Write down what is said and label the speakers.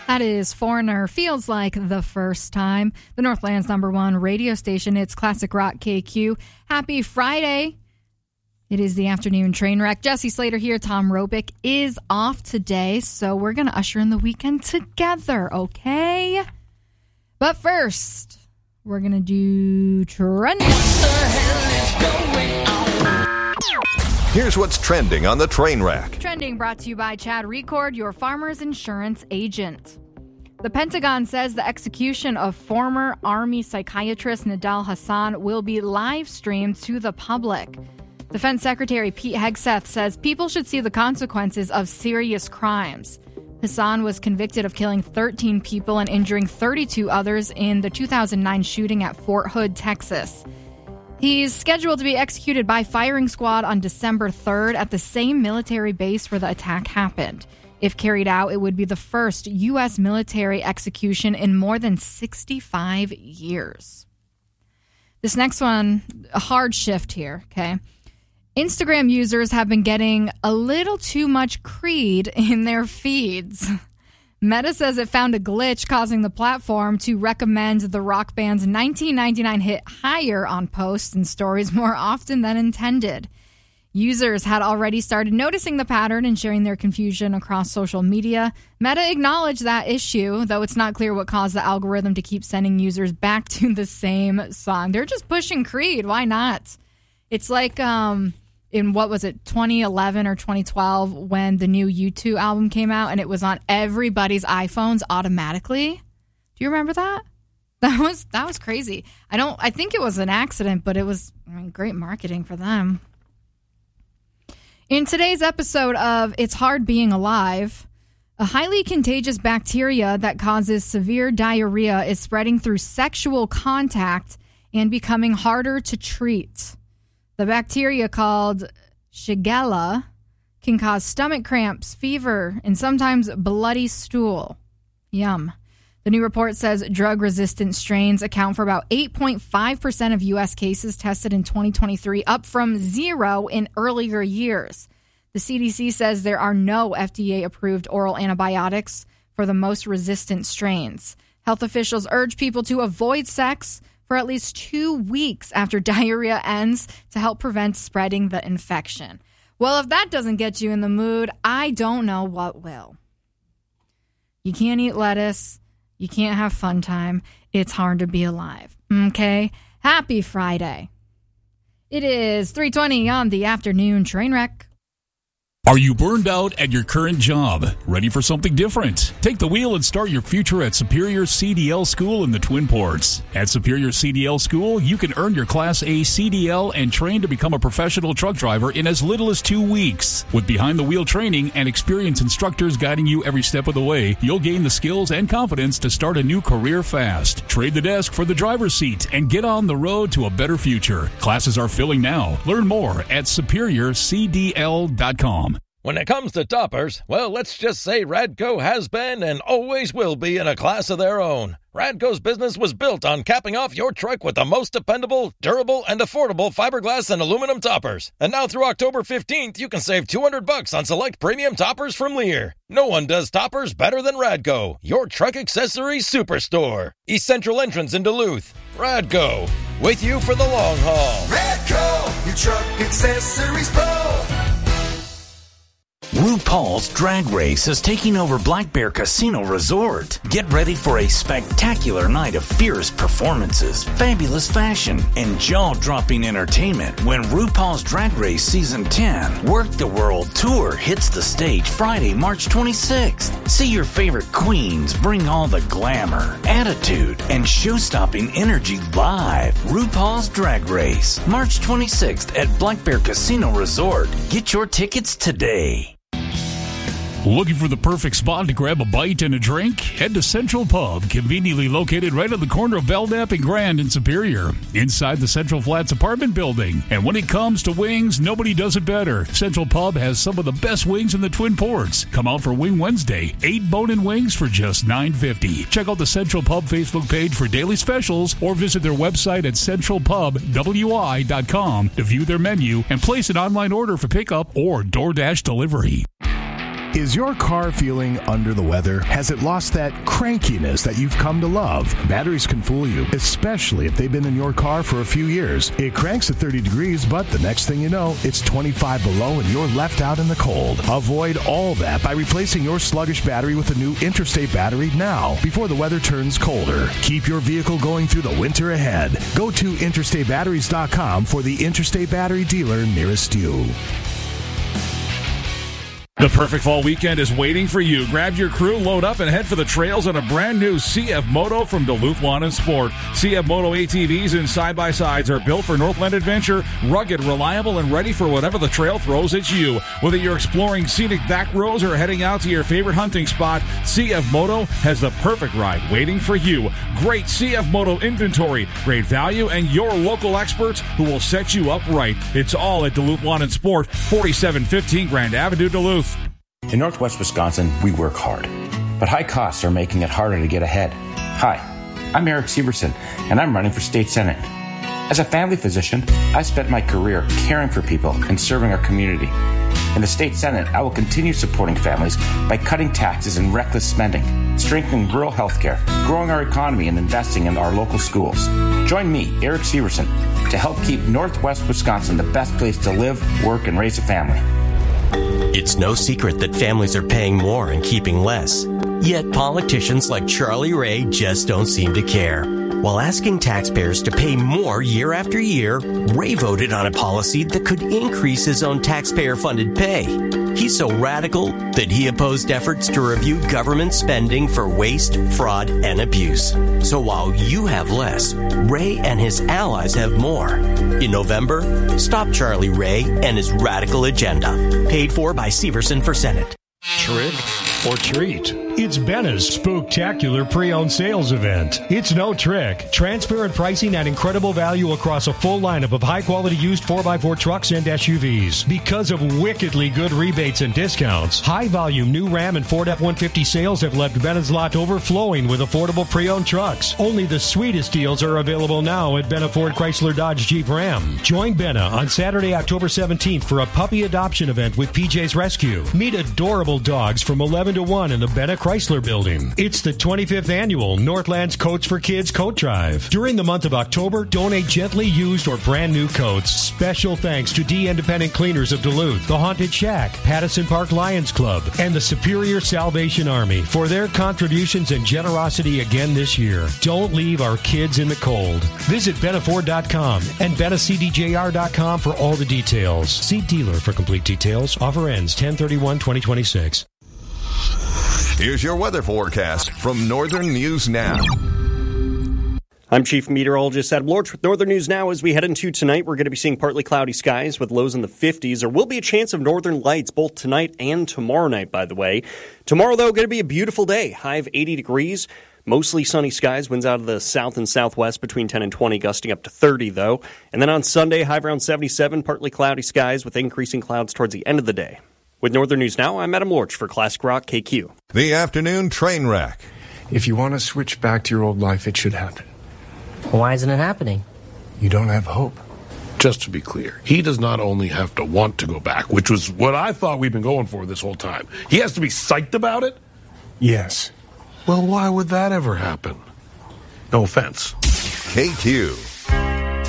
Speaker 1: That is Foreigner, Feels Like the First Time. The Northland's #1 radio station. It's Classic Rock KQ. Happy Friday. It is the afternoon train wreck. Jesse Slater here. Tom Robick is off today, so we're going to usher in the weekend together, okay? But first, we're going to do trending.
Speaker 2: What the hell is going on?
Speaker 3: Here's what's trending on the train wreck.
Speaker 1: Trending brought to you by Chad Record, your farmer's insurance agent. The Pentagon says the execution of former Army psychiatrist Nidal Hasan will be live streamed to the public. Defense Secretary Pete Hegseth says people should see the consequences of serious crimes. Hasan was convicted of killing 13 people and injuring 32 others in the 2009 shooting at Fort Hood, Texas. He's scheduled to be executed by firing squad on December 3rd at the same military base where the attack happened. If carried out, it would be the first U.S. military execution in more than 65 years. This next one, a hard shift here, okay? Instagram users have been getting a little too much Creed in their feeds. Meta says it found a glitch causing the platform to recommend the rock band's 1999 hit higher on posts and stories more often than intended. Users had already started noticing the pattern and sharing their confusion across social media. Meta acknowledged that issue, though it's not clear what caused the algorithm to keep sending users back to the same song. They're just pushing Creed. Why not? It's like in, 2011 or 2012 when the new U2 album came out and it was on everybody's iPhones automatically. Do you remember that? That was crazy. I think it was an accident, but it was great marketing for them. In today's episode of It's Hard Being Alive, a highly contagious bacteria that causes severe diarrhea is spreading through sexual contact and becoming harder to treat. The bacteria, called Shigella, can cause stomach cramps, fever, and sometimes bloody stool. Yum. The new report says drug-resistant strains account for about 8.5% of U.S. cases tested in 2023, up from 0 in earlier years. The CDC says there are no FDA-approved oral antibiotics for the most resistant strains. Health officials urge people to avoid sex for at least 2 weeks after diarrhea ends to help prevent spreading the infection. Well, if that doesn't get you in the mood, I don't know what will. You can't eat lettuce. You can't have fun time. It's hard to be alive. Okay? Happy Friday. It is 3:20 on the afternoon train wreck.
Speaker 4: Are you burned out at your current job? Ready for something different? Take the wheel and start your future at Superior CDL School in the Twin Ports. At Superior CDL School, you can earn your Class A CDL and train to become a professional truck driver in as little as 2 weeks. With behind-the-wheel training and experienced instructors guiding you every step of the way, you'll gain the skills and confidence to start a new career fast. Trade the desk for the driver's seat and get on the road to a better future. Classes are filling now. Learn more at SuperiorCDL.com.
Speaker 5: When it comes to toppers, well, let's just say Radco has been and always will be in a class of their own. Radco's business was built on capping off your truck with the most dependable, durable, and affordable fiberglass and aluminum toppers. And now through October 15th, you can save $200 on select premium toppers from Lear. No one does toppers better than Radco, your truck accessories superstore. East Central entrance in Duluth. Radco, with you for the long haul.
Speaker 2: Radco, your truck accessories pro.
Speaker 6: RuPaul's Drag Race is taking over Black Bear Casino Resort. Get ready for a spectacular night of fierce performances, fabulous fashion, and jaw-dropping entertainment when RuPaul's Drag Race Season 10 Work the World Tour hits the stage Friday, March 26th. See your favorite queens bring all the glamour, attitude, and show-stopping energy live. RuPaul's Drag Race, March 26th at Black Bear Casino Resort. Get your tickets today.
Speaker 4: Looking for the perfect spot to grab a bite and a drink? Head to Central Pub, conveniently located right on the corner of Belknap and Grand in Superior, inside the Central Flats apartment building. And when it comes to wings, nobody does it better. Central Pub has some of the best wings in the Twin Ports. Come out for Wing Wednesday, 8 bone-in wings for just $9.50. Check out the Central Pub Facebook page for daily specials or visit their website at centralpubwi.com to view their menu and place an online order for pickup or DoorDash delivery.
Speaker 7: Is your car feeling under the weather? Has it lost that crankiness that you've come to love? Batteries can fool you, especially if they've been in your car for a few years. It cranks at 30 degrees, but the next thing you know, it's 25 below and you're left out in the cold. Avoid all that by replacing your sluggish battery with a new Interstate battery now, before the weather turns colder. Keep your vehicle going through the winter ahead. Go to interstatebatteries.com for the Interstate Battery dealer nearest you.
Speaker 4: The perfect fall weekend is waiting for you. Grab your crew, load up, and head for the trails on a brand new CF Moto from Duluth Lawn and Sport. CF Moto ATVs and side-by-sides are built for Northland adventure, rugged, reliable, and ready for whatever the trail throws at you. Whether you're exploring scenic back roads or heading out to your favorite hunting spot, CF Moto has the perfect ride waiting for you. Great CF Moto inventory, great value, and your local experts who will set you up right. It's all at Duluth Lawn and Sport, 4715 Grand Avenue, Duluth.
Speaker 8: In Northwest Wisconsin, we work hard, but high costs are making it harder to get ahead. Hi, I'm Eric Severson, and I'm running for state senate. As a family physician, I spent my career caring for people and serving our community. In the state senate, I will continue supporting families by cutting taxes and reckless spending, strengthening rural health care, growing our economy, and investing in our local schools. Join me, Eric Severson, to help keep Northwest Wisconsin the best place to live, work, and raise a family.
Speaker 9: It's no secret that families are paying more and keeping less. Yet politicians like Charlie Ray just don't seem to care. While asking taxpayers to pay more year after year, Ray voted on a policy that could increase his own taxpayer-funded pay. He's so radical that he opposed efforts to review government spending for waste, fraud, and abuse. So while you have less, Ray and his allies have more. In November, stop Charlie Ray and his radical agenda. Paid for by Severson for Senate.
Speaker 10: Trick or treat? It's Benna's Spooktacular Pre-Owned Sales Event. It's no trick. Transparent pricing at incredible value across a full lineup of high-quality used 4x4 trucks and SUVs. Because of wickedly good rebates and discounts, high-volume new Ram and Ford F-150 sales have left Benna's lot overflowing with affordable pre-owned trucks. Only the sweetest deals are available now at Benna Ford Chrysler Dodge Jeep Ram. Join Benna on Saturday, October 17th for a puppy adoption event with PJ's Rescue. Meet adorable dogs from 11 to 1 in the Benna Chrysler Building. It's the 25th annual Northlands Coats for Kids Coat Drive. During the month of October, donate gently used or brand new coats. Special thanks to D Independent Cleaners of Duluth, the Haunted Shack, Pattison Park Lions Club, and the Superior Salvation Army for their contributions and generosity again this year. Don't leave our kids in the cold. Visit BennaFord.com and BennaCDJR.com for all the details. See dealer for complete details. Offer ends 10/31/2026.
Speaker 3: Here's your weather forecast from Northern News Now.
Speaker 11: I'm Chief Meteorologist Adam Lorch with Northern News Now. As we head into tonight, we're going to be seeing partly cloudy skies with lows in the 50s. There will be a chance of northern lights both tonight and tomorrow night, by the way. Tomorrow, though, going to be a beautiful day. High of 80 degrees. Mostly sunny skies. Winds out of the south and southwest between 10 and 20, gusting up to 30, though. And then on Sunday, high around 77, partly cloudy skies with increasing clouds towards the end of the day. With Northern News Now, I'm Adam Lorch for Classic Rock KQ.
Speaker 3: The afternoon train wreck.
Speaker 12: If you want to switch back to your old life, it should happen.
Speaker 13: Why isn't it happening?
Speaker 12: You don't have hope.
Speaker 14: Just to be clear, he does not only have to want to go back, which was what I thought we'd been going for this whole time. He has to be psyched about it?
Speaker 12: Yes.
Speaker 14: Well, why would that ever happen? No offense.
Speaker 3: KQ.